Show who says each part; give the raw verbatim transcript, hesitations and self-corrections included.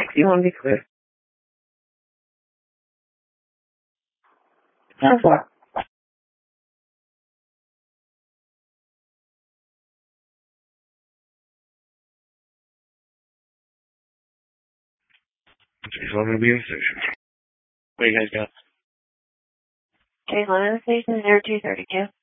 Speaker 1: You want to be clear? That's what. He's going to be in the station. What do you guys got? Okay, London Station zero two thirty-two.